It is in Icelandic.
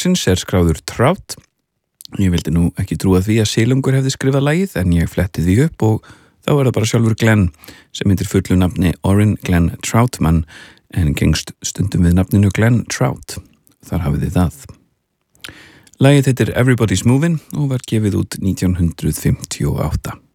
lagsins skráður Trout. Ég vildi nú ekki trúa því að silungur hefði skrifað lagið en ég fletti því upp og þá það bara sjálfur Glenn sem heitir fullu nafni Orrin Glenn Troutman en gengst stundum við nafninu Glenn Trout. Þar hafið þið það. Lagið heitir Everybody's Movin' og var gefið út 1958.